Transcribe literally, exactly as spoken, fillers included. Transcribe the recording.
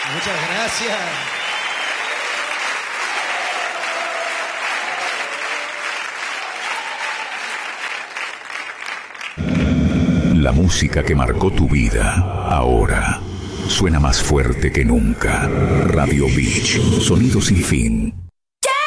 Muchas gracias. La música que marcó tu vida, ahora suena más fuerte que nunca. Radio Beach, sonido sin fin.